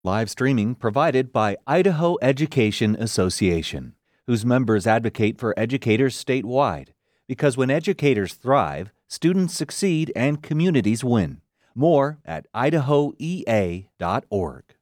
Live streaming provided by Idaho Education Association, whose members advocate for educators statewide. Because when educators thrive, students succeed and communities win. More at idahoea.org.